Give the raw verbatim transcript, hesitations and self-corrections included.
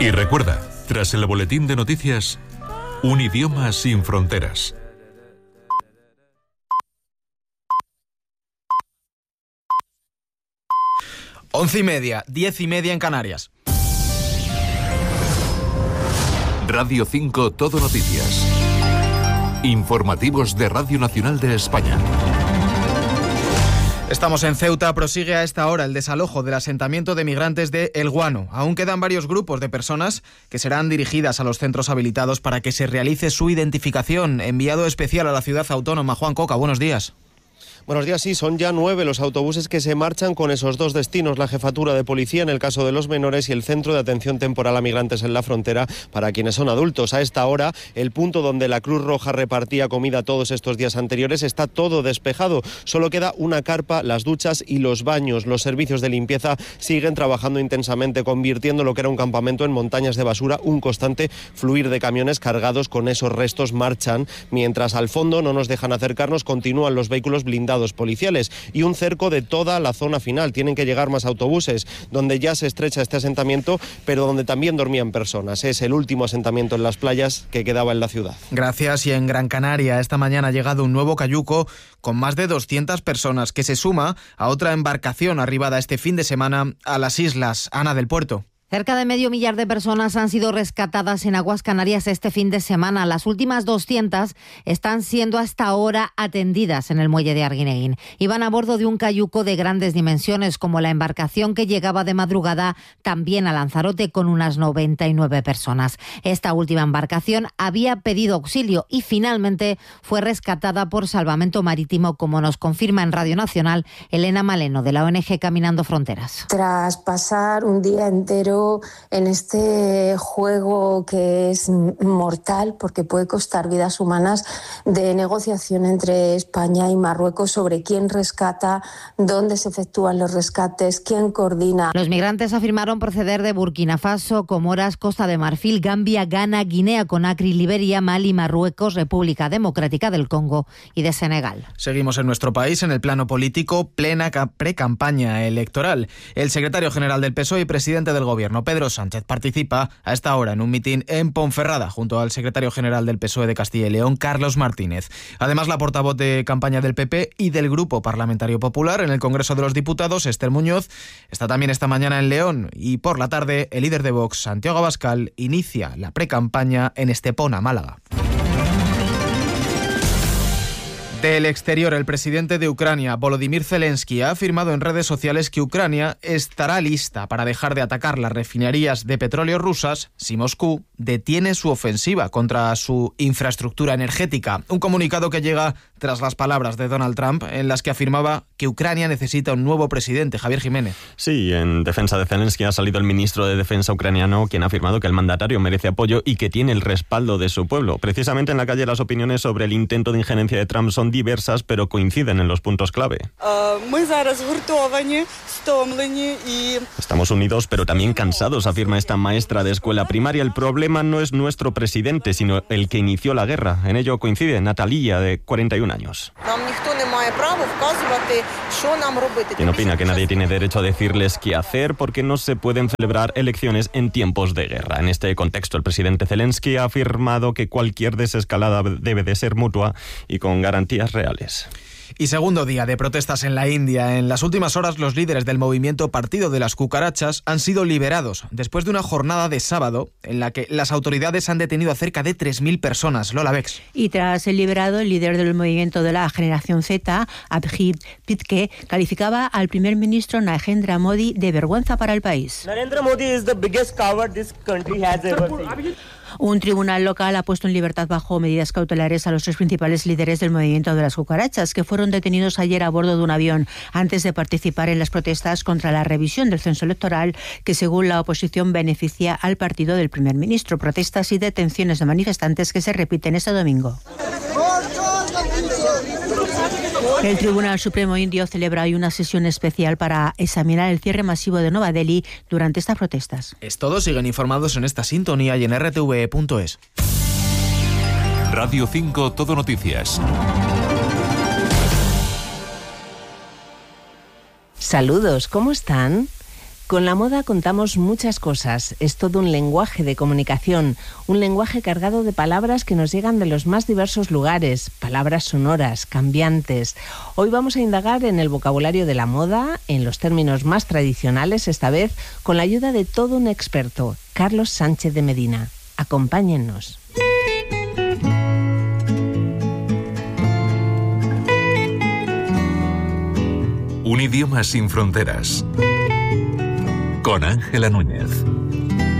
Y recuerda, tras el boletín de noticias, un idioma sin fronteras. Once y media, diez y media en Canarias. Radio cinco Todo Noticias. Informativos de Radio Nacional de España. Estamos en Ceuta. Prosigue a esta hora el desalojo del asentamiento de migrantes de El Guano. Aún quedan varios grupos de personas que serán dirigidas a los centros habilitados para que se realice su identificación. Enviado especial a la ciudad autónoma, Juan Coca, buenos días. Buenos días, sí, son ya nueve los autobuses que se marchan con esos dos destinos, la jefatura de policía en el caso de los menores y el centro de atención temporal a migrantes en la frontera para quienes son adultos. A esta hora, el punto donde la Cruz Roja repartía comida todos estos días anteriores está todo despejado. Solo queda una carpa, las duchas y los baños. Los servicios de limpieza siguen trabajando intensamente, convirtiendo lo que era un campamento en montañas de basura. Un constante fluir de camiones cargados con esos restos marchan, mientras al fondo no nos dejan acercarnos, continúan los vehículos blindados policiales y un cerco de toda la zona final. Tienen que llegar más autobuses, donde ya se estrecha este asentamiento, pero donde también dormían personas. Es el último asentamiento en las playas que quedaba en la ciudad. Gracias. Y en Gran Canaria esta mañana ha llegado un nuevo cayuco con más de doscientas personas, que se suma a otra embarcación arribada este fin de semana a las islas. Ana del Puerto. Cerca de medio millar de personas han sido rescatadas en aguas canarias este fin de semana. Las últimas doscientas están siendo hasta ahora atendidas en el muelle de Arguineguín. Iban a bordo de un cayuco de grandes dimensiones, como la embarcación que llegaba de madrugada también a Lanzarote con unas noventa y nueve personas. Esta última embarcación había pedido auxilio y finalmente fue rescatada por Salvamento Marítimo, como nos confirma en Radio Nacional Elena Maleno, de la O N G Caminando Fronteras. Tras pasar un día entero en este juego que es mortal porque puede costar vidas humanas, de negociación entre España y Marruecos sobre quién rescata, dónde se efectúan los rescates, quién coordina. Los migrantes afirmaron proceder de Burkina Faso, Comoras, Costa de Marfil, Gambia, Ghana, Guinea Conakry, Liberia, Mali, Marruecos, República Democrática del Congo y de Senegal. Seguimos en nuestro país en el plano político, plena pre-campaña electoral. El secretario general del P S O E y presidente del Gobierno, Pedro Sánchez, participa a esta hora en un mitin en Ponferrada junto al secretario general del P S O E de Castilla y León, Carlos Martínez. Además, la portavoz de campaña del P P y del Grupo Parlamentario Popular en el Congreso de los Diputados, Esther Muñoz, está también esta mañana en León, y por la tarde el líder de Vox, Santiago Abascal, inicia la precampaña en Estepona, Málaga. Del exterior, el presidente de Ucrania, Volodymyr Zelensky, ha afirmado en redes sociales que Ucrania estará lista para dejar de atacar las refinerías de petróleo rusas si Moscú detiene su ofensiva contra su infraestructura energética. Un comunicado que llega tras las palabras de Donald Trump, en las que afirmaba que Ucrania necesita un nuevo presidente. Javier Jiménez. Sí, en defensa de Zelensky ha salido el ministro de Defensa ucraniano, quien ha afirmado que el mandatario merece apoyo y que tiene el respaldo de su pueblo. Precisamente en la calle, las opiniones sobre el intento de injerencia de Trump son diversas, pero coinciden en los puntos clave. Estamos unidos, pero también cansados, afirma esta maestra de escuela primaria. El problema no es nuestro presidente, sino el que inició la guerra. En ello coincide Natalia, de cuarenta y un años. Quien opina que nadie tiene derecho a decirles qué hacer porque no se pueden celebrar elecciones en tiempos de guerra. En este contexto, el presidente Zelensky ha afirmado que cualquier desescalada debe de ser mutua y con garantías reales. Y segundo día de protestas en la India. En las últimas horas, los líderes del movimiento Partido de las Cucarachas han sido liberados después de una jornada de sábado en la que las autoridades han detenido a cerca de tres mil personas. Lola Bex. Y tras ser liberado, el líder del movimiento de la generación Z, Abhijit Pitke, calificaba al primer ministro Narendra Modi de vergüenza para el país. Narendra Modi is the biggest coward this country has ever seen. Un tribunal local ha puesto en libertad bajo medidas cautelares a los tres principales líderes del movimiento de las cucarachas, que fueron detenidos ayer a bordo de un avión antes de participar en las protestas contra la revisión del censo electoral que, según la oposición, beneficia al partido del primer ministro. Protestas y detenciones de manifestantes que se repiten este domingo. El Tribunal Supremo Indio celebra hoy una sesión especial para examinar el cierre masivo de Nueva Delhi durante estas protestas. Es todo. Siguen informados en esta sintonía y en r t v punto es. Radio cinco Todo Noticias. Saludos, ¿cómo están? Con la moda contamos muchas cosas. Es todo un lenguaje de comunicación, un lenguaje cargado de palabras que nos llegan de los más diversos lugares, palabras sonoras, cambiantes. Hoy vamos a indagar en el vocabulario de la moda, en los términos más tradicionales, esta vez con la ayuda de todo un experto, Carlos Sánchez de Medina. Acompáñennos. Un idioma sin fronteras. Con Ángela Núñez.